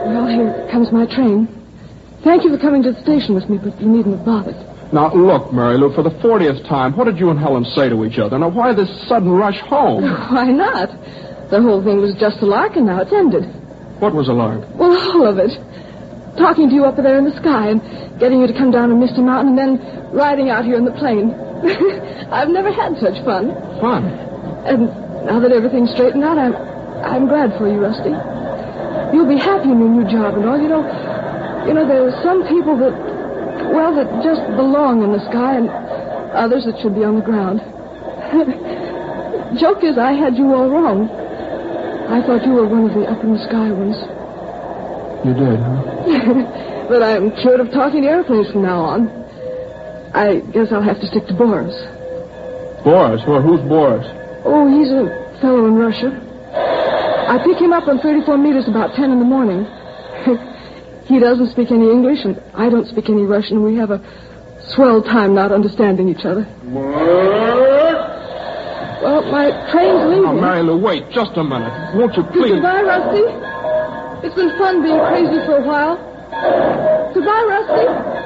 Well, here comes my train. Thank you for coming to the station with me, but you needn't have bothered. Now, look, Mary Lou, for the 40th time, what did you and Helen say to each other? Now, why this sudden rush home? Why not? The whole thing was just a lark, and now it's ended. What was a lark? Well, all of it. Talking to you up there in the sky and getting you to come down to Misty Mountain and then riding out here in the plane. I've never had such fun. Fun? And now that everything's straightened out, I'm glad for you, Rusty. You'll be happy in your new job and all. You know, there are some people that just belong in the sky and others that should be on the ground. Joke is, I had you all wrong. I thought you were one of the up-in-the-sky ones. You did, huh? But I'm cured of talking to airplanes from now on. I guess I'll have to stick to Boris. Boris? Well, who's Boris? Oh, he's a fellow in Russia. I pick him up on 34 meters about 10 in the morning. He doesn't speak any English, and I don't speak any Russian. We have a swell time not understanding each other. Well, my train's leaving. Oh, Mary Lou, wait just a minute. Won't you please... Goodbye, Rusty. It's been fun being crazy for a while. Goodbye, Rusty.